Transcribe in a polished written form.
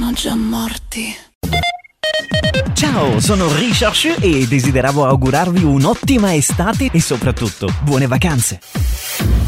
sono già morti. Ciao, sono Richard Shu e desideravo augurarvi un'ottima estate e soprattutto buone vacanze.